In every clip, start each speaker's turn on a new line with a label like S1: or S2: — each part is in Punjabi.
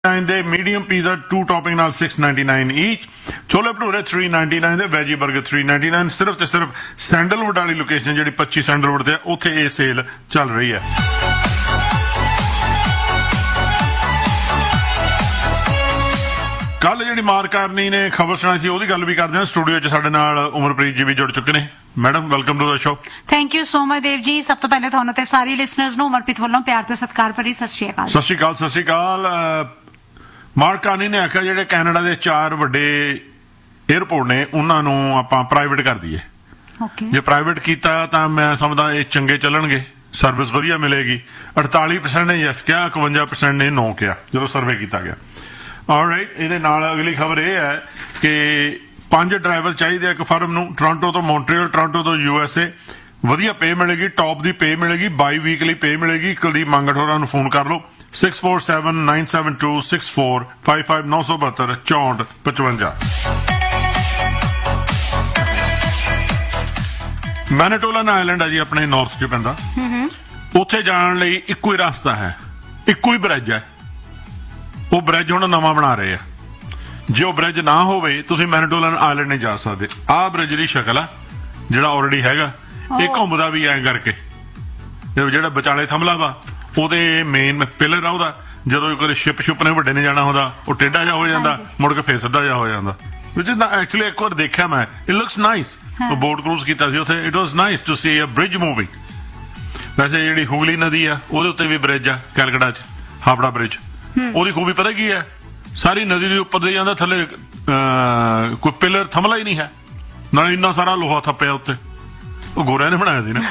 S1: ਦੇ ਮੀਡੀਅਮ ਪੀਜ਼ਾ 2 ਟੌਪਿੰਗ ਨਾਲ 699 ਈਚ, ਛੋਲੇ ਭਟੂਰੇ 399 ਦੇ, ਵੈਜੀ 버ਗਰ 399, ਸਿਰਫ ਤੇ ਸਿਰਫ ਸੈਂਡਲਵੁੱਡ ਵਾਲੀ ਲੋਕੇਸ਼ਨ ਜਿਹੜੀ 25 ਸੈਂਡਲਵੁੱਡ ਤੇ ਉੱਥੇ ਇਹ ਸੇਲ ਚੱਲ ਰਹੀ ਹੈ। ਕੱਲ ਜਿਹੜੀ ਮਾਰ ਕਾਰਨੀ ਨੇ ਖਬਰ ਸੁਣਾਈ ਸੀ ਉਹਦੀ ਗੱਲ ਵੀ ਕਰਦੇ ਹਾਂ। ਸਟੂਡੀਓ 'ਚ ਸਾਡੇ ਨਾਲ ਉਮਰਪ੍ਰੀਤ ਜੀ ਵੀ ਜੁੜ ਚੁੱਕੇ ਨੇ। Madam welcome to the show.
S2: Thank you so much Dev ji. ਸਭ ਤੋਂ ਪਹਿਲੇ ਤੁਹਾਨੂੰ ਤੇ ਸਾਰੇ ਲਿਸਨਰਸ ਨੂੰ ਉਮਰਪ੍ਰੀਤ ਵੱਲੋਂ ਪਿਆਰ ਤੇ ਸਤਿਕਾਰ ਭਰੀ ਸਤਿ ਸ਼੍ਰੀ ਅਕਾਲ।
S1: ਸਤਿ ਸ਼੍ਰੀ ਅਕਾਲ, ਸਤਿ ਸ਼੍ਰੀ ਅਕਾਲ। ਮਾਰਕ ਕਾਰਨੀ ਨੇ ਆਖਿਆ ਜਿਹੜੇ ਕੈਨੇਡਾ ਦੇ 4 ਵੱਡੇ 에ਅਰਪੋਰਟ ਨੇ ਉਹਨਾਂ ਨੂੰ ਆਪਾਂ ਪ੍ਰਾਈਵੇਟ ਕਰ ਦਈਏ। ਜੇ ਪ੍ਰਾਈਵੇਟ ਕੀਤਾ ਤਾਂ ਮੈਂ ਸਮਝਦਾ ਇਹ ਚੰਗੇ ਚੱਲਣਗੇ, ਸਰਵਿਸ ਵਧੀਆ ਮਿਲੇਗੀ। 48% ਨੇ ਯੈਸ ਕਿਹਾ, 51% ਨੇ ਨੋ ਕਿਹਾ ਜਦੋਂ ਸਰਵੇ ਕੀਤਾ ਗਿਆ। ਆਲਰਾਈਟ, ਇਹਦੇ ਨਾਲ ਅਗਲੀ ਖਬਰ ਇਹ ਹੈ ਕਿ 5 ਡਰਾਈਵਰ ਚਾਹੀਦੇ ਇੱਕ ਫਰਮ ਨੂੰ, ਟੋਰਾਂਟੋ ਤੋਂ ਮੌਂਟਰੀਅਲ, ਟੋਰਾਂਟੋ ਤੋਂ USA। ਵਧੀਆ ਪੇ ਮਿਲੇਗੀ, ਟੌਪ ਦੀ ਪੇ ਮਿਲੇਗੀ, ਬਾਈ ਵੀਕਲੀ ਪੇ ਮਿਲੇਗੀ। ਕੁਲਦੀਪ ਮੰਗਟ ਹੋਰਾਂ ਨੂੰ ਫੋਨ ਕਰ ਲਓ 6479726455 972 6455। ਮੈਨੀਟੋਲਾ ਆਈਲੈਂਡ ਹੈ ਜੀ, ਆਪਣੇ ਨਾਰਥ ਚ ਪੈਂਦਾ। ਉੱਥੇ ਜਾਣ ਲਈ ਇੱਕੋ ਹੀ ਰਸਤਾ ਹੈ, ਇੱਕੋ ਹੀ ਬ੍ਰਿਜ ਹੈ। ਉਹ ਬ੍ਰਿਜ ਹੁਣ ਨਵਾਂ ਬਣਾ ਰਹੇ ਆ। ਜੇ ਉਹ ਬ੍ਰਿਜ ਨਾ ਹੋਵੇ ਤੁਸੀਂ ਮੈਨੀਟੋਲਾ ਆਈਲੈਂਡ ਨਹੀਂ ਜਾ ਸਕਦੇ। ਆਹ ਬ੍ਰਿਜ ਦੀ ਸ਼ਕਲ ਆ ਜਿਹੜਾ ਆਲਰੇਡੀ ਹੈਗਾ, ਇਹ ਘੁੰਮਦਾ ਵੀ ਐਂ ਕਰਕੇ। ਜਿਹੜਾ ਵਿਚਾਲੇ ਥੰਮਲਾ ਵਾ ਉਹਦੇ ਮੇਨ ਪਿਲਰ ਆ ਉਹਦਾ, ਜਦੋਂ ਕੋਈ ਸ਼ਿਪ ਸ਼ੁਪ ਨੇ ਵੱਡੇ ਨੇ ਜਾਣਾ ਹੁੰਦਾ ਉਹ ਟੇਢਾ ਜਿਹਾ ਹੋ ਜਾਂਦਾ, ਮੁੜ ਕੇ ਫੇਰ ਸਿੱਧਾ ਜਿਹਾ ਹੋ ਜਾਂਦਾ। ਵਿਚ ਇਜ਼ ਐਕਚੁਅਲੀ ਇੱਕ ਵਾਰ ਦੇਖਿਆ ਮੈਂ, ਇਟ ਲੁਕਸ ਨਾਈਸ। ਉਹ ਬੋਟ ਕਰੂਜ਼ ਕੀਤਾ ਸੀ ਉੱਥੇ, it was nice to C a bridge moving. ਵੈਸੇ ਜਿਹੜੀ ਹੁਗਲੀ ਨਦੀ ਆ ਉਹਦੇ ਉੱਤੇ ਵੀ ਬ੍ਰਿਜ ਆ ਕੈਲਕਟਾ ਚ, ਹਾਵੜਾ ਬ੍ਰਿਜ। ਉਹਦੀ ਖੂਬੀ ਪਤਾ ਕੀ ਹੈ, ਸਾਰੀ ਨਦੀ ਦੇ ਉੱਪਰ ਦੇ ਜਾਂਦਾ, ਥੱਲੇ ਕੋਈ ਪਿਲਰ ਥੰਮਲਾ ਹੀ ਨਹੀਂ ਹੈ, ਨਾਲੇ ਇੰਨਾ ਸਾਰਾ ਲੋਹਾ ਥੱਪਿਆ ਉੱਤੇ। ਉਹ ਗੋਰਿਆਂ ਨੇ ਬਣਾਇਆ ਸੀ ਨਾ।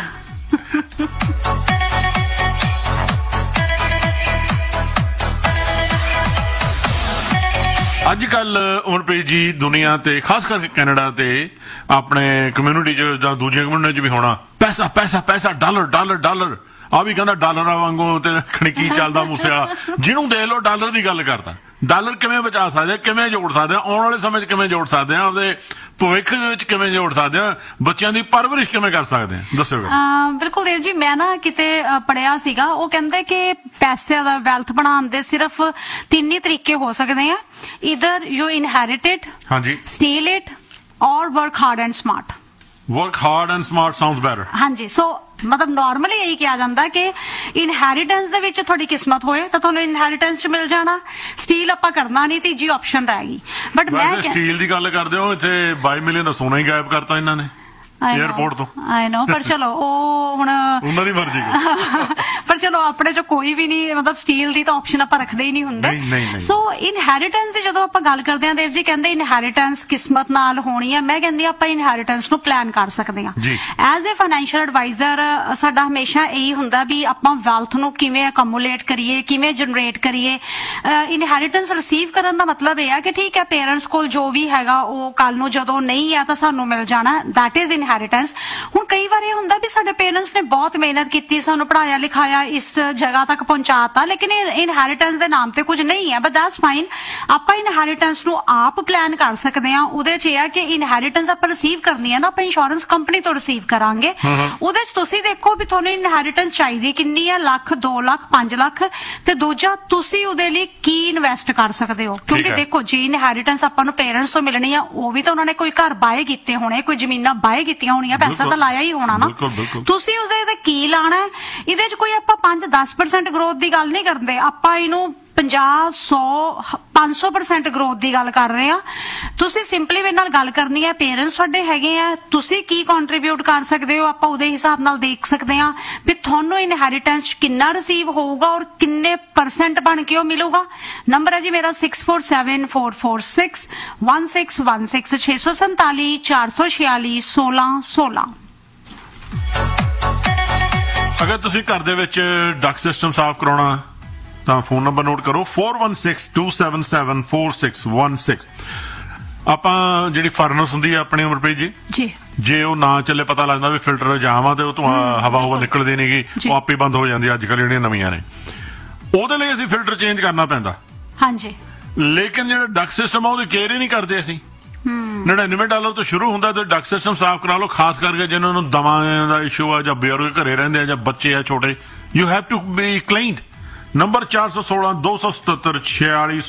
S1: ਅੱਜ ਕੱਲ ਉਮਰਪ੍ਰੀਤ ਜੀ ਦੁਨੀਆ ਤੇ ਖਾਸ ਕਰਕੇ ਕੈਨੇਡਾ ਤੇ ਆਪਣੇ ਕਮਿਊਨਿਟੀ ਚ ਜਾਂ ਦੂਜੀਆਂ ਕਮਿਊਨਿਟੀ ਚ ਵੀ ਹੋਣਾ, ਪੈਸਾ ਪੈਸਾ ਪੈਸਾ, ਡਾਲਰ ਡਾਲਰ ਡਾਲਰ। ਆ ਵੀ ਕਹਿੰਦਾ ਡਾਲਰਾਂ ਵਾਂਗੂ ਤੇ ਖਣਕੀ ਚੱਲਦਾ ਮੂਸੇ ਵਾਲਾ। ਜਿਹਨੂੰ ਦੇਖ ਲਓ ਡਾਲਰ ਦੀ ਗੱਲ ਕਰਦਾ। ਡਾਲਰ ਕਿਵੇਂ ਬਚਾ ਸਕਦੇ, ਕਿਵੇਂ ਜੋੜ ਸਕਦੇ ਆ, ਆਉਣ ਵਾਲੇ ਸਮੇਂ 'ਚ ਕਿਵੇਂ ਜੋੜ ਸਕਦੇ ਆ, ਆਪਦੇ ਭਵਿੱਖ ਦੇ ਵਿੱਚ ਕਿਵੇਂ ਜੋੜ ਸਕਦੇ ਆ, ਬੱਚਿਆਂ ਦੀ ਪਰਵਰਿਸ਼ ਕਿਵੇਂ ਕਰ ਸਕਦੇ ਆ, ਦੱਸੋ।
S2: ਬਿਲਕੁਲ ਦੇਵ ਜੀ, ਮੈਂ ਨਾ ਕਿਤੇ ਪੜਿਆ ਸੀਗਾ, ਉਹ ਕਹਿੰਦੇ ਕਿ ਪੈਸੇ ਦਾ ਵੈਲਥ ਬਣਾਉਣ ਦੇ ਸਿਰਫ 3 ਹੀ ਤਰੀਕੇ ਹੋ ਸਕਦੇ ਆ। ਈਦਰ ਯੂ ਇਨਹੈਰਿਟਡ,
S1: ਹਾਂਜੀ,
S2: ਸਟੀਲ ਇਟ, ਔਰ work hard and smart.
S1: Work hard and smart sounds better.
S2: ਹਾਂਜੀ, ਸੋ ਮਤਲਬ ਨਾਰਮਲੀ ਇਹੀ ਕਿਹਾ ਜਾਂਦਾ ਕਿ ਇਨਹੈਰੀਟੈਂਸ ਦੇ ਵਿੱਚ ਤੁਹਾਡੀ ਕਿਸਮਤ ਹੋਏ ਤਾਂ ਤੁਹਾਨੂੰ ਇਨਹੈਰੀਟੈਂਸ ਚ ਮਿਲ ਜਾਣਾ। ਸਟੀਲ ਆਪਾਂ ਕਰਨਾ ਨਹੀਂ, ਤੀਜੀ ਆਪਸ਼ਨ ਰਹੇਗੀ। ਬਟ ਮੈਂ
S1: ਸਟੀਲ ਦੀ ਗੱਲ ਕਰਦੇ ਹੋ, ਇੱਥੇ 22 ਮਿਲੀਅਨ ਦਾ ਸੋਨਾ ਹੀ ਗਾਇਬ ਕਰਤਾ ਇਹਨਾਂ ਨੇ 에ਅਰਪੋਰਟ ਤੋਂ।
S2: ਆਈ ਨੋ, ਪਰ ਚਲੋ ਉਹ ਹੁਣ
S1: ਉਹਨਾਂ ਦੀ ਮਰਜ਼ੀ।
S2: ਪਰ ਚਲੋ ਆਪਣੇ ਚ ਕੋਈ ਵੀ ਨਹੀਂ, ਮਤਲਬ ਸਟੀਲ ਦੀ ਤਾਂ ਆਪਸ਼ਨ ਆਪਾਂ ਰੱਖਦੇ ਹੀ ਨਹੀਂ ਹੁੰਦੇ। ਸੋ ਇਨਹੈਰੀਟੈਂਸ ਦੀ ਜਦੋਂ ਆਪਾਂ ਗੱਲ ਕਰਦੇ ਹਾਂ, ਦੇਵ ਜੀ ਕਹਿੰਦੇ ਇਨਹੈਰੀਟੈਂਸ ਕਿਸਮਤ ਨਾਲ ਹੋਣੀ ਹੈ। ਮੈਂ ਕਹਿੰਦੀ ਆਪਾਂ ਇਨਹੈਰੀਟੈਂਸ ਨੂੰ ਪਲਾਨ ਕਰ ਸਕਦੇ ਹਾਂ। ਐਜ਼ ਏ ਫਾਈਨੈਂਸ਼ੀਅਲ ਐਡਵਾਈਜ਼ਰ ਸਾਡਾ ਹਮੇਸ਼ਾ ਇਹੀ ਹੁੰਦਾ ਵੀ ਆਪਾਂ ਵੈਲਥ ਨੂੰ ਕਿਵੇਂ ਅਕਮੂਲੇਟ ਕਰੀਏ, ਕਿਵੇਂ ਜਨਰੇਟ ਕਰੀਏ। ਇਨਹੈਰੀਟੈਂਸ ਰਿਸੀਵ ਕਰਨ ਦਾ ਮਤਲਬ ਇਹ ਹੈ ਕਿ ਠੀਕ ਹੈ, ਪੇਰੈਂਟਸ ਕੋਲ ਜੋ ਵੀ ਹੈਗਾ ਉਹ ਕੱਲ ਨੂੰ ਜਦੋਂ ਨਹੀਂ ਹੈ ਤਾਂ ਸਾਨੂੰ ਮਿਲ ਜਾਣਾ। That is inheritance. ਹੁਣ ਕਈ ਵਾਰ ਇਹ ਹੁੰਦਾ ਵੀ ਸਾਡੇ ਪੇਰੈਂਟਸ ਨੇ ਬਹੁਤ ਮਿਹਨਤ ਕੀਤੀ, ਸਾਨੂੰ ਪੜਾਇਆ ਲਿਖਾਇਆ, ਇਸ ਜਗ੍ਹਾ ਤੱਕ ਪਹੁੰਚਾਤਾ, ਲੇਕਿਨ ਇਨਹੈਰੀਟੈਂਸ ਦੇ ਨਾਮ ਤੇ ਕੁਝ ਨਹੀਂ ਹੈ। But that's fine. ਆਪਾਂ ਇਨਹੈਰੀਟੈਂਸ ਨੂੰ ਆਪ ਪਲਾਨ ਕਰ ਸਕਦੇ ਹਾਂ। ਉਹਦੇ ਚ ਇਹ ਹੈ ਕਿ ਇਨਹੈਰੀਟੈਂਸ ਆਪਾਂ ਰਿਸੀਵ ਕਰਨੀ ਹੈ ਨਾ, ਆਪਾਂ ਇੰਸ਼ੋਰੈਂਸ ਕੰਪਨੀ ਤੋਂ ਰਿਸੀਵ ਕਰਾਂਗੇ। ਉਹਦੇ ਚ ਤੁਸੀਂ ਦੇਖੋ ਵੀ ਤੁਹਾਨੂੰ ਇਨਹੈਰੀਟੈਂਸ ਚਾਹੀਦੀ ਕਿੰਨੀ ਹੈ, ਲੱਖ, 2 ਲੱਖ, 5 ਲੱਖ, ਤੇ ਦੂਜਾ ਤੁਸੀਂ ਉਹਦੇ ਲਈ ਕੀ ਇਨਵੈਸਟ ਕਰ ਸਕਦੇ ਹੋ। ਕਿਉਂਕਿ ਦੇਖੋ ਜੇ ਇਨਹੈਰੀਟੈਂਸ ਆਪਾਂ ਨੂੰ ਪੇਰੈਂਟਸ ਤੋਂ ਮਿਲਣੀ ਆ, ਉਹ ਵੀ ਤਾਂ ਉਹਨਾਂ ਨੇ ਕੋਈ ਘਰ ਬਾਏ ਕੀਤੇ ਹੋਣੇ, ਕੋਈ ਜ਼ਮੀਨਾਂ ਬਾਏ ਕੀਤੀਆਂ ਹੋਣੀਆਂ, ਪੈਸਾ ਤਾਂ ਲਾਇਆ ਹੀ ਹੋਣਾ ਨਾ। ਤੁਸੀਂ ਉਹਦੇ ਤੇ ਕੀ ਲਾਣਾ। ਇਹਦੇ ਚ ਕੋਈ ਆਪਾਂ 5-10% ਗਰੋਥ ਦੀ ਗੱਲ ਨਹੀਂ ਕਰਦੇ, ਆਪਾਂ ਇਹਨੂੰ 50, 100, 500% ਗਰੋਥ ਦੀ ਗੱਲ ਕਰ ਰਹੇ ਆ। ਤੁਸੀਂ ਸਿੰਪਲੀ ਮੇਰੇ ਨਾਲ ਗੱਲ ਕਰਨੀ ਹੈ, ਪੇਰੈਂਟਸ ਤੁਹਾਡੇ ਹੈਗੇ ਆ, ਤੁਸੀਂ ਕੀ ਕੰਟਰੀਬਿਊਟ ਕਰ ਸਕਦੇ ਹੋ, ਆਪਾਂ ਉਹਦੇ ਹਿਸਾਬ ਨਾਲ ਦੇਖ ਸਕਦੇ ਆ ਵੀ ਤੁਹਾਨੂੰ ਇਨਹੈਰੀਟੈਂਸ ਕਿੰਨਾ ਰਿਸੀਵ ਹੋਊਗਾ ਔਰ ਕਿੰਨੇ % ਬਣ ਕੇ ਉਹ ਮਿਲੂਗਾ। ਨੰਬਰ ਹੈ ਜੀ ਮੇਰਾ 6474461616 647 446 1616।
S1: ਅਗਰ ਤੁਸੀਂ ਘਰ ਦੇ ਵਿੱਚ ਡਕ ਸਿਸਟਮ ਸਾਫ਼ ਕਰਾਉਣਾ ਤਾਂ ਫੋਨ ਨੰਬਰ ਨੋਟ ਕਰੋ 4162774616। ਆਪਾਂ ਜਿਹੜੀ ਫਰਨਸ ਹੁੰਦੀ ਹੈ ਆਪਣੀ ਉਮਰਪ੍ਰੀਤ ਜੀ, ਜੇ ਉਹ ਨਾ ਚੱਲੇ ਪਤਾ ਲੱਗਦਾ ਵੀ ਫਿਲਟਰ ਜਾਮ ਆ ਤੇ ਉਹ ਹਵਾ ਨਿਕਲਦੀ ਨਹੀਂਗੀ, ਉਹ ਆਪੇ ਬੰਦ ਹੋ ਜਾਂਦੀ। ਅੱਜ ਕੱਲ ਜਿਹੜੀਆਂ ਨਵੀਆਂ ਨੇ ਉਹਦੇ ਲਈ ਅਸੀਂ ਫਿਲਟਰ ਚੇਂਜ ਕਰਨਾ ਪੈਂਦਾ। ਹਾਂਜੀ, ਲੇਕਿਨ ਜਿਹੜਾ ਡਕ ਸਿਸਟਮ ਆ ਉਹਦੀ ਕੇਅਰ ਹੀ ਨਹੀਂ ਕਰਦੇ ਅਸੀਂ। $99 ਤੋਂ ਸ਼ੁਰੂ ਹੁੰਦਾ ਤੇ ਡਕ ਸਿਸਟਮ ਸਾਫ਼ ਕਰਾ ਲਓ, ਖਾਸ ਕਰਕੇ ਜਿਹਨਾਂ ਨੂੰ ਦਵਾਈਆਂ ਦਾ ਇਸ਼ੂ ਆ ਜਾਂ ਬਜ਼ੁਰਗ ਘਰੇ ਰਹਿੰਦੇ ਆ ਜਾਂ ਬੱਚੇ ਆ ਛੋਟੇ। You have to be ਕਲੀਨਡ। Number 416 277 46